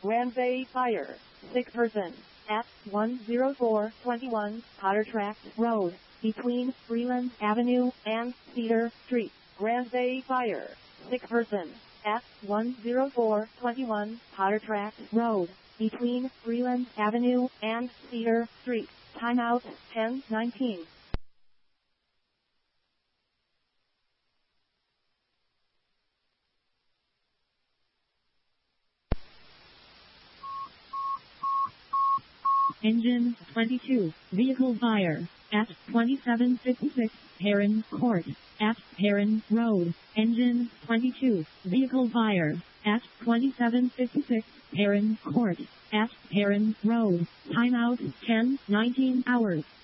Grand Bay Fire. Sick person. At 10421 Potter Tract Road, between Freeland Avenue and Cedar Street. Grand Bay Fire. Sick person. At 10421 Potter Tract Road, between Freeland Avenue and Cedar Street. Timeout 10:19. Engine 22, vehicle fire, at 2756 Heron Court, at Heron Road. Engine 22, vehicle fire, at 2756 Heron Court, at Heron Road. Timeout 10:19 hours.